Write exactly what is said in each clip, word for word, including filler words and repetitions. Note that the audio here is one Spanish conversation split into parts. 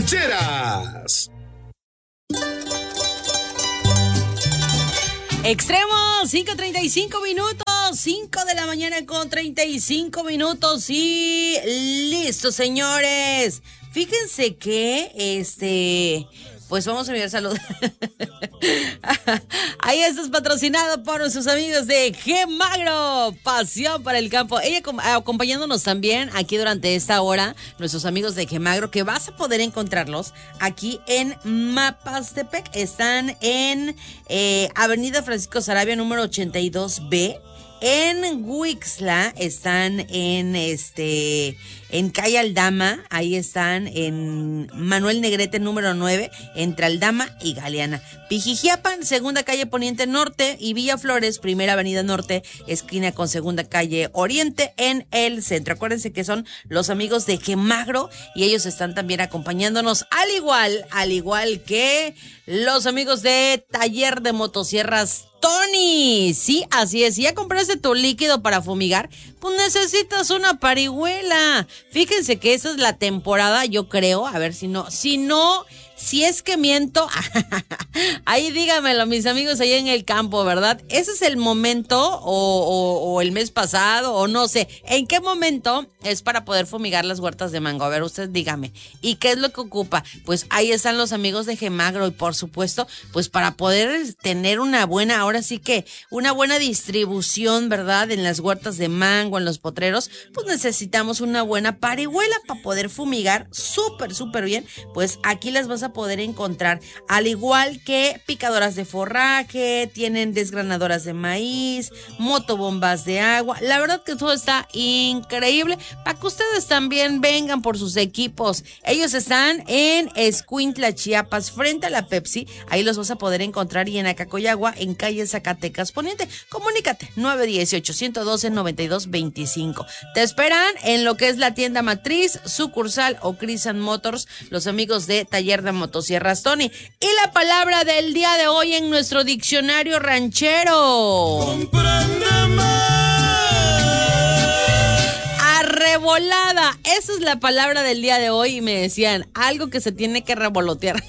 rancheras. Extremo, cinco treinta y cinco minutos, cinco de la mañana con treinta y cinco minutos y listo, señores. Fíjense que, este, pues vamos a enviar saludos. Ahí estás patrocinado por nuestros amigos de Gemagro, pasión para el campo. Ella acompañándonos también aquí durante esta hora, nuestros amigos de Gemagro, que vas a poder encontrarlos aquí en Mapastepec. Están en eh, Avenida Francisco Sarabia, número ochenta y dos B. En Huixla están en este en calle Aldama, ahí están en Manuel Negrete número nueve, entre Aldama y Galeana. Pijijiapan, segunda calle Poniente Norte, y Villa Flores, primera avenida Norte, esquina con segunda calle Oriente en el centro. Acuérdense que son los amigos de Gemagro y ellos están también acompañándonos, al igual, al igual que los amigos de Taller de Motosierras Tony. Sí, así es. Si ya compraste tu líquido para fumigar, pues necesitas una parihuela. Fíjense que esa es la temporada, yo creo. A ver si no, si no, si es que miento, ahí dígamelo, mis amigos allá en el campo, ¿verdad? Ese es el momento, o, o, o el mes pasado, o no sé. ¿En qué momento es para poder fumigar las huertas de mango? A ver, usted dígame. ¿Y qué es lo que ocupa? Pues ahí están los amigos de Gemagro y por supuesto, pues para poder tener una buena, ahora sí que una buena distribución, ¿verdad? En las huertas de mango, en los potreros, pues necesitamos una buena parihuela para poder fumigar súper, súper bien. Pues aquí las vas a poder encontrar, al igual que picadoras de forraje, tienen desgranadoras de maíz, motobombas de agua. La verdad que todo está increíble para que ustedes también vengan por sus equipos. Ellos están en Escuintla, Chiapas, frente a la Pepsi. Ahí los vas a poder encontrar, y en Acacoyagua, en calle Zacatecas Poniente. Comunícate, nueve dieciocho, ciento doce, noventa y dos veinticinco. Te esperan en lo que es la tienda matriz, sucursal o Crisan Motors, los amigos de Taller de Motosierras Tony. Y la palabra del día de hoy en nuestro diccionario ranchero: ¡compréndeme! Arrebolada. Esa es la palabra del día de hoy. Y me decían, algo que se tiene que revolotear.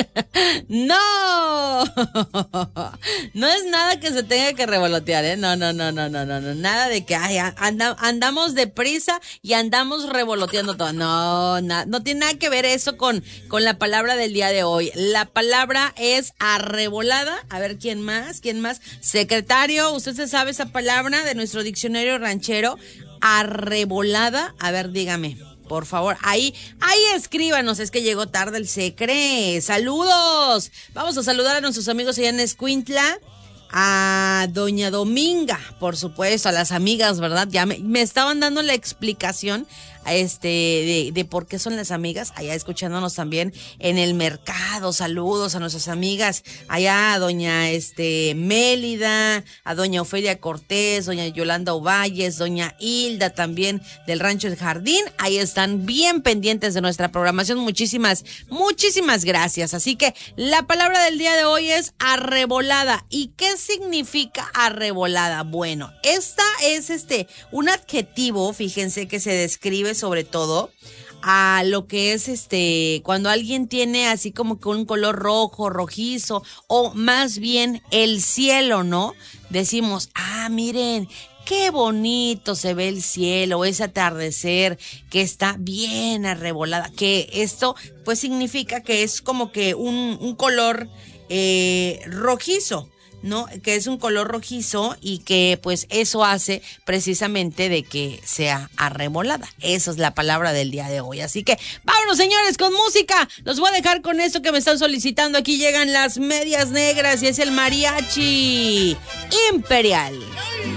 No, no es nada que se tenga que revolotear, ¿eh? No, no, no, no, no, no, no. Nada de que ay, anda, andamos deprisa y andamos revoloteando todo. No, na, no tiene nada que ver eso con, con la palabra del día de hoy. La palabra es arrebolada. A ver, ¿quién más? ¿Quién más? Secretario, ¿usted se sabe esa palabra de nuestro diccionario ranchero? Arrebolada. A ver, dígame, por favor. Ahí, ahí escríbanos. Es que llegó tarde el secre. ¡Saludos! Vamos a saludar a nuestros amigos allá en Escuintla. A doña Dominga, por supuesto, a las amigas, ¿verdad? Ya me, me estaban dando la explicación este de, de por qué son las amigas, allá escuchándonos también en el mercado. Saludos a nuestras amigas, allá a doña este Mélida, a doña Ofelia Cortés, doña Yolanda Ovalles, doña Hilda también del Rancho El Jardín. Ahí están bien pendientes de nuestra programación. Muchísimas, muchísimas gracias. Así que la palabra del día de hoy es arrebolada. ¿Y qué significa arrebolada? Bueno, esta es este un adjetivo, fíjense, que se describe sobre todo a lo que es este cuando alguien tiene así como que un color rojo, rojizo, o más bien el cielo, ¿no? Decimos, ah, miren, qué bonito se ve el cielo, ese atardecer que está bien arrebolada, que esto pues significa que es como que un, un color eh, rojizo, ¿no? Que es un color rojizo y que pues eso hace precisamente de que sea arrebolada. Esa es la palabra del día de hoy. Así que vámonos, señores, con música. Los voy a dejar con esto que me están solicitando. Aquí llegan las Medias Negras y es el mariachi imperial.